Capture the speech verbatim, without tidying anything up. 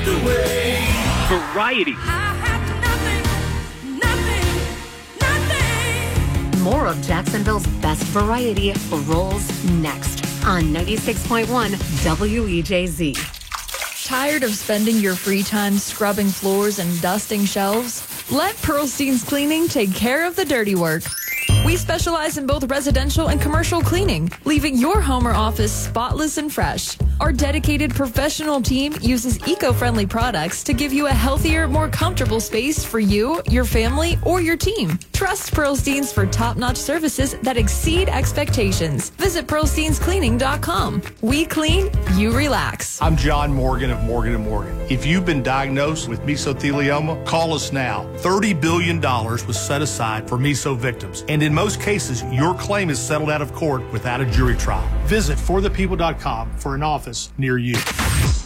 the way. Variety. I have nothing, nothing, nothing. More of Jacksonville's best variety rolls next on ninety-six point one W E J Z. Tired of spending your free time scrubbing floors and dusting shelves? Let Pearlstein's Cleaning take care of the dirty work. We specialize in both residential and commercial cleaning, leaving your home or office spotless and fresh. Our dedicated professional team uses eco-friendly products to give you a healthier, more comfortable space for you, your family, or your team. Trust Pearlstein's for top-notch services that exceed expectations. Visit Pearlsteins Cleaning dot com. We clean, you relax. I'm John Morgan of Morgan and Morgan. If you've been diagnosed with mesothelioma, call us now. thirty billion dollars was set aside for meso victims, and in most cases, your claim is settled out of court without a jury trial. Visit for the people dot com for an office near you.